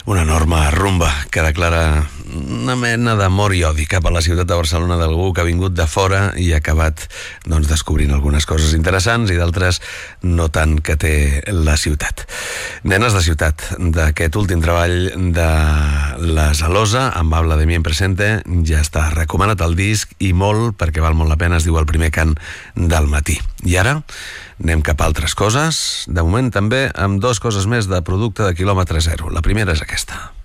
Una enorme rumba que declara una mena d'amor i odi cap a la ciutat de Barcelona d'algú que ha vingut de fora i ha acabat descobrint algunes coses interessants i d'altres no tant que té la ciutat. Nenes de ciutat, d'aquest últim treball de la Zalosa, amb Habla de mi en presente, ja està recomanat el disc i molt, perquè val molt la pena, es diu El primer cant del matí. I ara anem cap a altres coses, de moment també amb dues coses més de producte de quilòmetre zero. La primera és aquesta.